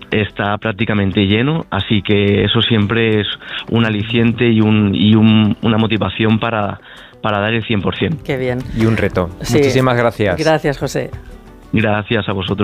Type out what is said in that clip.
está prácticamente lleno, así que eso siempre es un aliciente y una motivación para dar el 100%. Qué bien. Y un reto. Sí. Muchísimas gracias. Gracias, José. Gracias a vosotros.